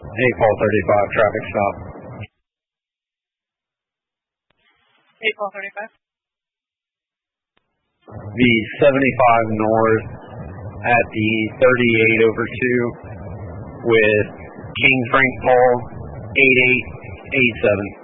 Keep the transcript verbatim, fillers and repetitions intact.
eight Paul thirty-five, traffic stop. eight Paul thirty-five. The seventy-five north at the thirty-eight over two with King Frank Paul eight eight eight seven.